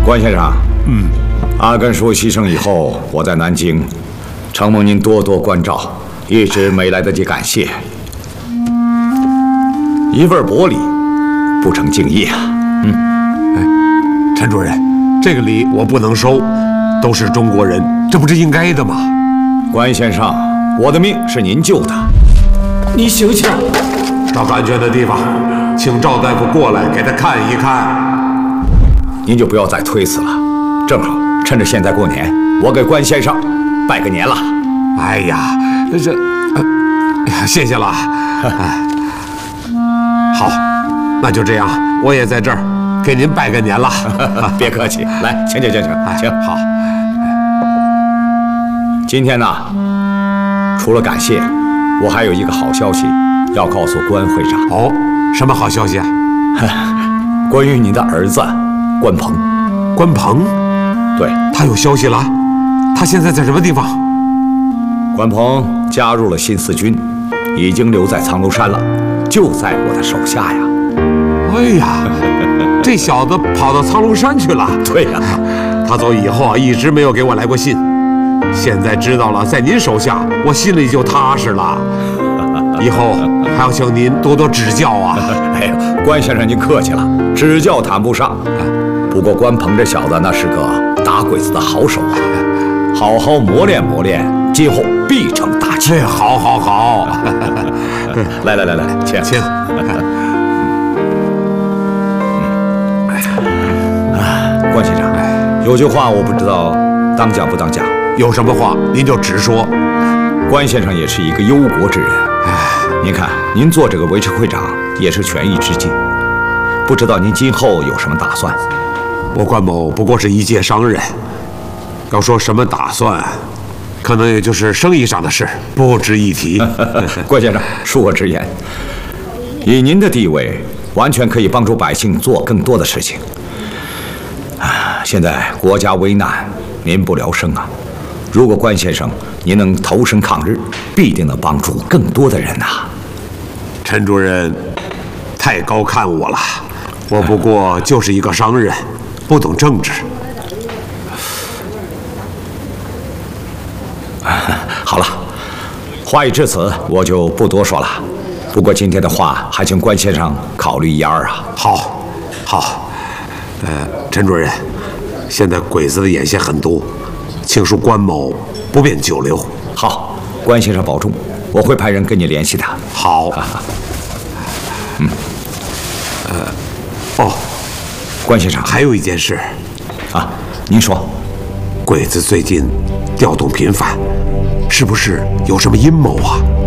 关先生，阿根叔牺牲以后，我在南京，承蒙您多多关照，一直没来得及感谢。一份薄礼，不成敬意啊。 陈主任，这个礼我不能收，都是中国人，这不是应该的吗？ 关先生，我的命是您救的， 你醒醒！ 找个安全的地方，请赵大夫过来给他看一看。 您就不要再推辞了。正好趁着现在过年，我给关先生拜个年了。 哎呀，谢谢了。好，那就这样，我也在这儿给您拜个年了。 别客气，来，请。 好。 今天呢，除了感谢，我还有一个好消息要告诉关会长。 哦，什么好消息啊？ 关于你的儿子关鹏。 关鹏？ 对， 他有消息了。他现在在什么地方？ 关鹏加入了新四军，已经留在苍楼山了，就在我的手下呀。 哎呀，这小子跑到苍龙山去了。 对呀， 他走以后啊，一直没有给我来过信。现在知道了，在您手下，我心里就踏实了。以后还要请您多多指教啊！ 哎呀，关先生您客气了，指教谈不上。不过关鹏这小子那是个打鬼子的好手啊，好好磨练磨练，今后必成大器。 好。 来，请。关先生，有句话我不知道当讲不当讲。 有什么话您就直说。 关先生也是一个忧国之人，您看您做这个维持会长也是权宜之计，不知道您今后有什么打算？ 我关某不过是一介商人，要说什么打算，可能也就是生意上的事，不值一提。 关先生，恕我直言，以您的地位，完全可以帮助百姓做更多的事情。现在国家危难，民不聊生啊！如果关先生您能投身抗日，必定能帮助更多的人呐。 陈主任太高看我了，我不过就是一个商人，不懂政治。 好了，话已至此，我就不多说了。不过今天的话，还请关先生考虑一二啊。 好，陈主任，现在鬼子的眼线很多，请恕关某不便久留。 好，关先生保重，我会派人跟你联系的。 好。 关先生， 还有一件事啊，您说。 鬼子最近调动频繁，是不是有什么阴谋啊？